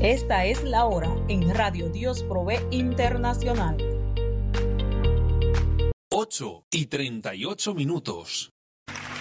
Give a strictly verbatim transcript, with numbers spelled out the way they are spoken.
Esta es la hora en Radio Dios Provee Internacional. ocho y treinta y ocho minutos.